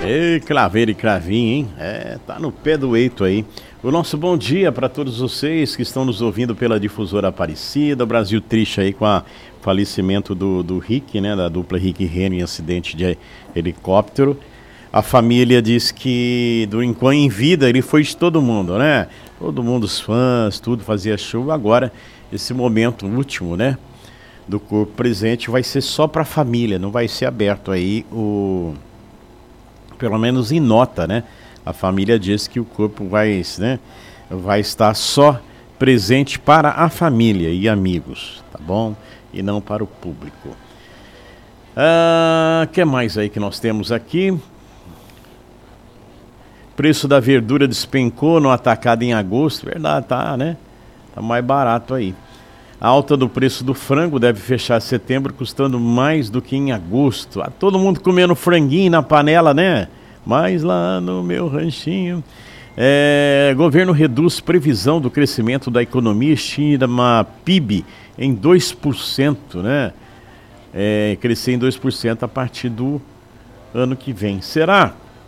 Ei, claveira e cravinho, hein? Tá no pé do eito aí. O nosso bom dia para todos vocês que estão nos ouvindo pela difusora Aparecida. O Brasil triste aí com o falecimento do Rick, né? Da dupla Rick e Reno em acidente de helicóptero. A família diz que, enquanto em vida, ele foi de todo mundo, né? Todo mundo, os fãs, tudo, fazia show. Agora, esse momento último, né? Do corpo presente vai ser só para a família, não vai ser aberto aí pelo menos em nota, né? A família diz que o corpo vai estar só presente para a família e amigos, tá bom? E não para o público. Que mais aí que nós temos aqui? Preço da verdura despencou no atacado em agosto, verdade, tá, né? Tá mais barato aí. A alta do preço do frango deve fechar setembro custando mais do que em agosto. Todo mundo comendo franguinho na panela, né? Mas lá no meu ranchinho. Governo reduz previsão do crescimento da economia, estima PIB em 2%, né? Crescer em 2% a partir do ano que vem. Será?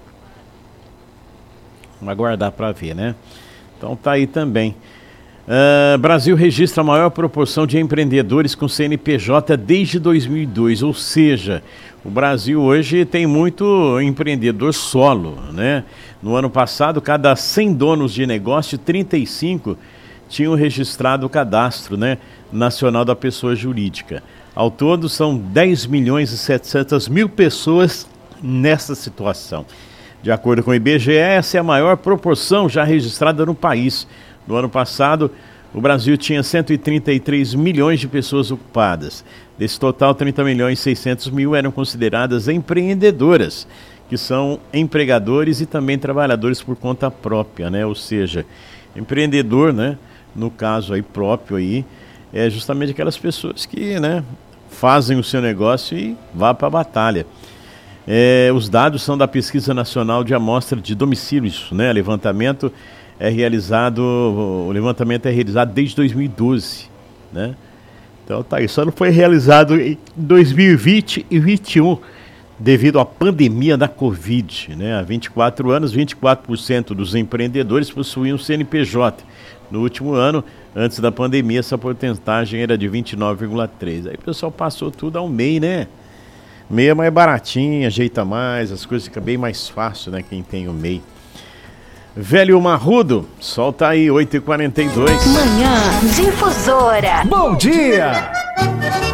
Vamos aguardar para ver, né? Então tá aí também. Brasil registra a maior proporção de empreendedores com CNPJ desde 2002, ou seja, o Brasil hoje tem muito empreendedor solo, né? No ano passado, cada 100 donos de negócio, 35 tinham registrado o cadastro, né, nacional da pessoa jurídica. Ao todo, são 10.700.000 pessoas nessa situação. De acordo com o IBGE, essa é a maior proporção já registrada no país. No ano passado, o Brasil tinha 133 milhões de pessoas ocupadas. Desse total, 30.600.000 eram consideradas empreendedoras, que são empregadores e também trabalhadores por conta própria, né? Ou seja, empreendedor, né? No caso aí próprio aí, é justamente aquelas pessoas que, né, fazem o seu negócio e vão para a batalha. Os dados são da Pesquisa Nacional de Amostra de Domicílios, né? O levantamento é realizado desde 2012, né? Então tá aí, só não foi realizado em 2020 e 2021 devido à pandemia da Covid, né? Há 24 anos, 24% dos empreendedores possuíam CNPJ. No último ano, antes da pandemia, essa porcentagem era de 29,3%. Aí o pessoal passou tudo ao MEI, né? MEI é mais baratinho, ajeita mais, as coisas ficam bem mais fácil, né? Quem tem o MEI. Velho Marrudo, solta aí, 8h42. Manhã Difusora. Bom dia!